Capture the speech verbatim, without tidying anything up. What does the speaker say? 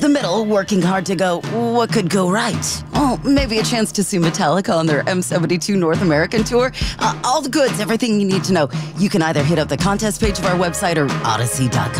The middle, working hard to go, what could go right? Oh, maybe a chance to see Metallica on their M seventy-two North American tour. Uh, all the goods, everything you need to know. You can either hit up the contest page of our website or odyssey dot com.